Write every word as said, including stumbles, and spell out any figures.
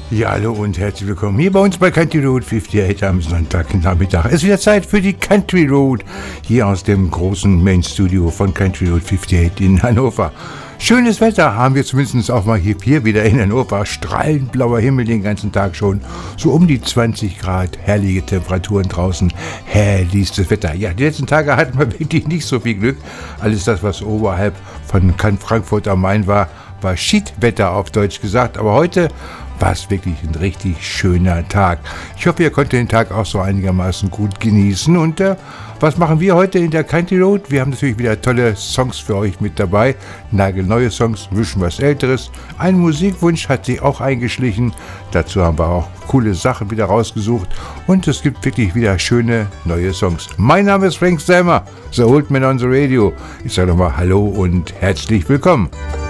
Ja, hallo und herzlich willkommen hier bei uns bei Country Road achtundfünfzig am Sonntagnachmittag. Es ist wieder Zeit für die Country Road hier aus dem großen Main Studio von Country Road achtundfünfzig in Hannover. Schönes Wetter haben wir zumindest auch mal hier, hier wieder in Hannover. Strahlend blauer Himmel den ganzen Tag schon. So um die zwanzig Grad, herrliche Temperaturen draußen, herrlichstes Wetter. Ja, die letzten Tage hatten wir wirklich nicht so viel Glück. Alles das, was oberhalb von Frankfurt am Main war, war Schiedwetter auf Deutsch gesagt. Aber heute war es wirklich ein richtig schöner Tag. Ich hoffe, ihr konntet den Tag auch so einigermaßen gut genießen. Und äh, was machen wir heute in der Country Road? Wir haben natürlich wieder tolle Songs für euch mit dabei. Nagelneue Songs, ein bisschen was Älteres. Ein Musikwunsch hat sich auch eingeschlichen. Dazu haben wir auch coole Sachen wieder rausgesucht. Und es gibt wirklich wieder schöne neue Songs. Mein Name ist Frank Selmer, The Old Man on the Radio. Ich sage nochmal Hallo und herzlich willkommen.